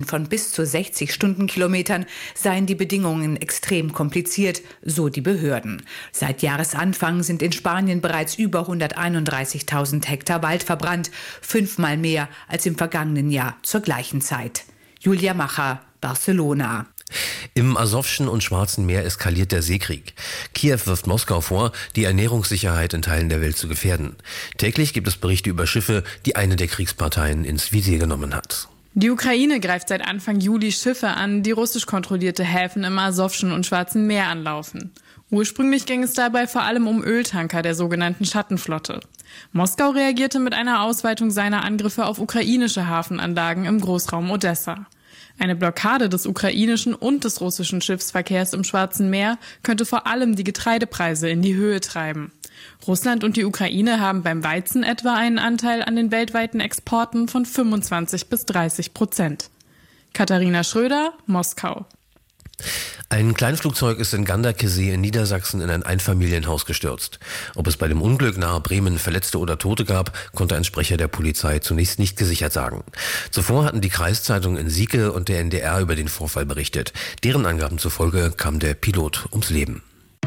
von bis zu 60 Stundenkilometern seien die Bedingungen extrem kompliziert, so die Behörden. Seit Jahresanfang sind in Spanien bereits über 131.000 Hektar Wald verbrannt, 5-mal mehr als im vergangenen Jahr zur gleichen Zeit. Julia Macher, Barcelona. Im Asowschen und Schwarzen Meer eskaliert der Seekrieg. Kiew wirft Moskau vor, die Ernährungssicherheit in Teilen der Welt zu gefährden. Täglich gibt es Berichte über Schiffe, die eine der Kriegsparteien ins Visier genommen hat. Die Ukraine greift seit Anfang Juli Schiffe an, die russisch kontrollierte Häfen im Asowschen und Schwarzen Meer anlaufen. Ursprünglich ging es dabei vor allem um Öltanker der sogenannten Schattenflotte. Moskau reagierte mit einer Ausweitung seiner Angriffe auf ukrainische Hafenanlagen im Großraum Odessa. Eine Blockade des ukrainischen und des russischen Schiffsverkehrs im Schwarzen Meer könnte vor allem die Getreidepreise in die Höhe treiben. Russland und die Ukraine haben beim Weizen etwa einen Anteil an den weltweiten Exporten von 25-30%. Katharina Schröder, Moskau. Ein Kleinflugzeug ist in Ganderkesee in Niedersachsen in ein Einfamilienhaus gestürzt. Ob es bei dem Unglück nahe Bremen Verletzte oder Tote gab, konnte ein Sprecher der Polizei zunächst nicht gesichert sagen. Zuvor hatten die Kreiszeitungen in Sieke und der NDR über den Vorfall berichtet. Deren Angaben zufolge kam der Pilot ums Leben.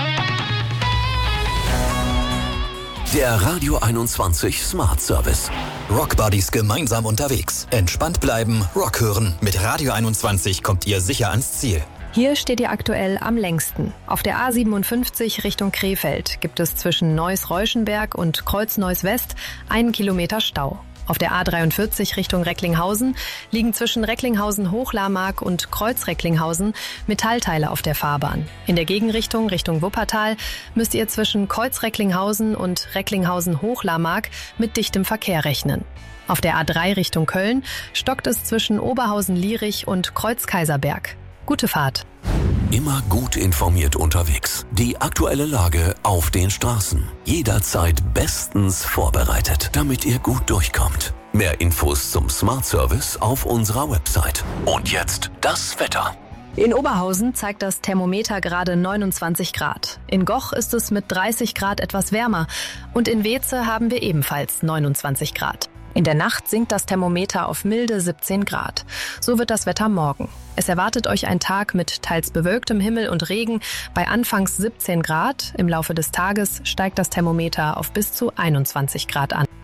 Der Radio 21 Smart Service. Rockbuddies gemeinsam unterwegs. Entspannt bleiben, Rock hören. Mit Radio 21 kommt ihr sicher ans Ziel. Hier steht ihr aktuell am längsten. Auf der A57 Richtung Krefeld gibt es zwischen Neuss-Reuschenberg und Kreuz-Neuss-West 1 Kilometer Stau. Auf der A43 Richtung Recklinghausen liegen zwischen Recklinghausen-Hochlarmark und Kreuz-Recklinghausen Metallteile auf der Fahrbahn. In der Gegenrichtung Richtung Wuppertal müsst ihr zwischen Kreuz-Recklinghausen und Recklinghausen-Hochlarmark mit dichtem Verkehr rechnen. Auf der A3 Richtung Köln stockt es zwischen Oberhausen-Lierich und Kreuz-Kaiserberg. Gute Fahrt. Immer gut informiert unterwegs. Die aktuelle Lage auf den Straßen. Jederzeit bestens vorbereitet, damit ihr gut durchkommt. Mehr Infos zum Smart Service auf unserer Website. Und jetzt das Wetter. In Oberhausen zeigt das Thermometer gerade 29 Grad. In Goch ist es mit 30 Grad etwas wärmer. Und in Weeze haben wir ebenfalls 29 Grad. In der Nacht sinkt das Thermometer auf milde 17 Grad. So wird das Wetter morgen. Es erwartet euch ein Tag mit teils bewölktem Himmel und Regen bei anfangs 17 Grad. Im Laufe des Tages steigt das Thermometer auf bis zu 21 Grad an.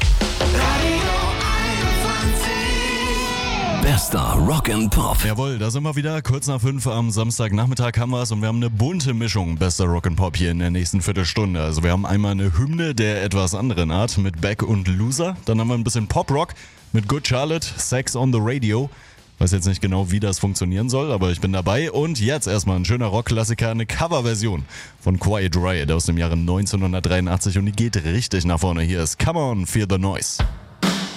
Bester Rock and Pop. Jawohl, da sind wir wieder. Kurz nach 5 am Samstagnachmittag haben wir es und wir haben eine bunte Mischung bester Rock and Pop hier in der nächsten Viertelstunde. Also wir haben einmal eine Hymne der etwas anderen Art mit Beck und Loser. Dann haben wir ein bisschen Pop-Rock mit Good Charlotte, Sex on the Radio. Weiß jetzt nicht genau, wie das funktionieren soll, aber ich bin dabei. Und jetzt erstmal ein schöner Rockklassiker, eine Coverversion von Quiet Riot aus dem Jahre 1983 und die geht richtig nach vorne. Hier ist Come On, Feel the Noise.